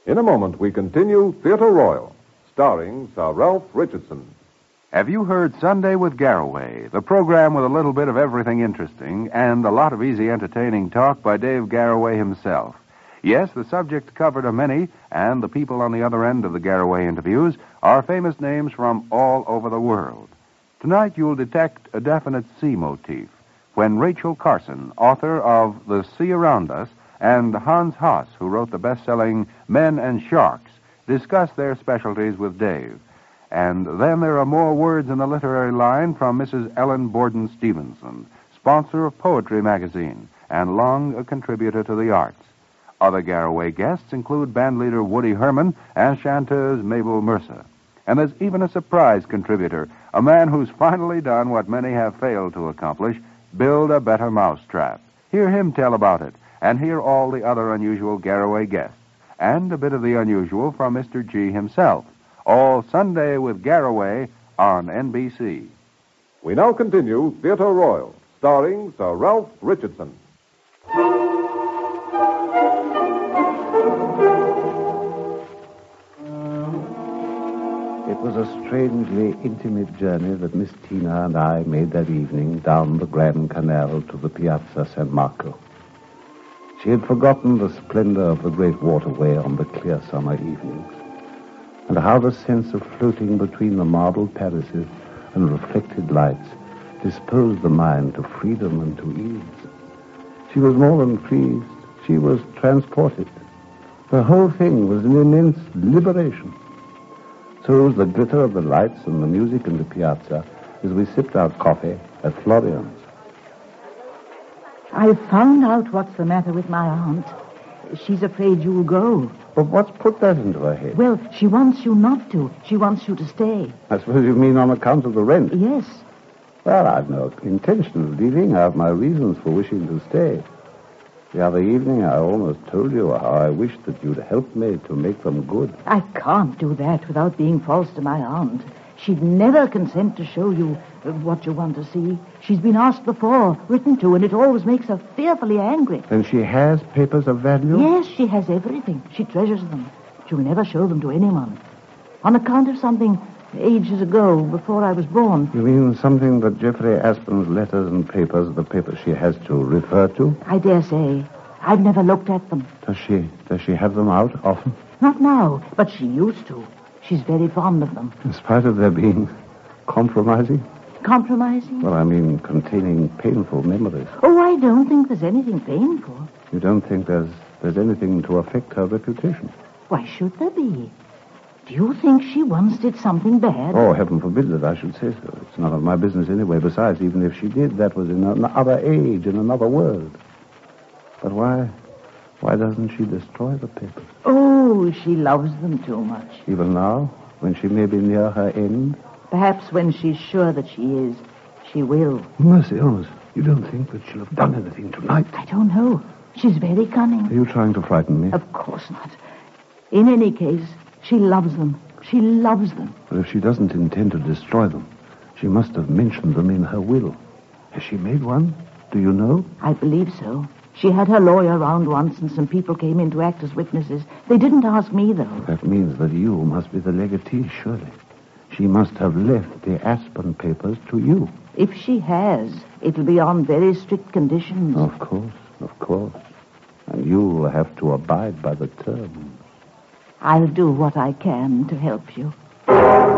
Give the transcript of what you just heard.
In a moment, we continue Theatre Royal, starring Sir Ralph Richardson. Have you heard Sunday with Garraway, the program with a little bit of everything interesting and a lot of easy entertaining talk by Dave Garraway himself? Yes, the subjects covered are many, and the people on the other end of the Garraway interviews are famous names from all over the world. Tonight you'll detect a definite sea motif when Rachel Carson, author of The Sea Around Us, and Hans Haas, who wrote the best-selling Men and Sharks, discuss their specialties with Dave. And then there are more words in the literary line from Mrs. Ellen Borden Stevenson, sponsor of Poetry Magazine, and long a contributor to the arts. Other Garraway guests include bandleader Woody Herman and chanteuse Mabel Mercer. And there's even a surprise contributor, a man who's finally done what many have failed to accomplish, build a better mousetrap. Hear him tell about it, and hear all the other unusual Garraway guests, and a bit of the unusual from Mr. G himself. All Sunday with Garraway on NBC. We now continue Theatre Royal, starring Sir Ralph Richardson. It was a strangely intimate journey that Miss Tina and I made that evening down the Grand Canal to the Piazza San Marco. She had forgotten the splendor of the great waterway on the clear summer evenings, and how the sense of floating between the marble palaces and reflected lights disposed the mind to freedom and to ease. She was more than pleased. She was transported. The whole thing was an immense liberation. So was the glitter of the lights and the music in the piazza as we sipped our coffee at Florian's. I've found out what's the matter with my aunt. She's afraid you'll go. But what's put that into her head? Well, she wants you not to. She wants you to stay. I suppose you mean on account of the rent? Yes. Well, I've no intention of leaving. I have my reasons for wishing to stay. The other evening, I almost told you how I wished that you'd help me to make them good. I can't do that without being false to my aunt. She'd never consent to show you what you want to see. She's been asked before, written to, and it always makes her fearfully angry. Then she has papers of value? Yes, she has everything. She treasures them. She'll never show them to anyone. On account of something ages ago, before I was born. You mean something that Jeffrey Aspen's letters and papers, the papers she has to refer to? I dare say. I've never looked at them. Does she have them out often? Not now, but she used to. She's very fond of them. In spite of their being compromising? Compromising? Well, I mean containing painful memories. Oh, I don't think there's anything painful. You don't think there's anything to affect her reputation? Why should there be? Do you think she once did something bad? Oh, heaven forbid that I should say so. It's none of my business anyway. Besides, even if she did, that was in another age, in another world. But why doesn't she destroy the papers? Oh, she loves them too much. Even now, when she may be near her end? Perhaps when she's sure that she is, she will. Mercy, Holmes, you don't think that she'll have done anything tonight? I don't know. She's very cunning. Are you trying to frighten me? Of course not. In any case, she loves them. She loves them. But if she doesn't intend to destroy them, she must have mentioned them in her will. Has she made one? Do you know? I believe so. She had her lawyer round once, and some people came in to act as witnesses. They didn't ask me, though. That means that you must be the legatee, surely. She must have left the Aspen papers to you. If she has, it'll be on very strict conditions. Of course. And you'll have to abide by the terms. I'll do what I can to help you.